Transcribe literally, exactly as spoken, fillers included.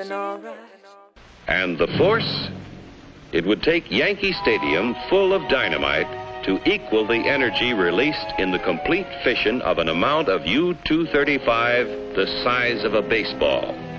feeling alright. And the force? It would take Yankee Stadium full of dynamite to equal the energy released in the complete fission of an amount of U two thirty-five the size of a baseball.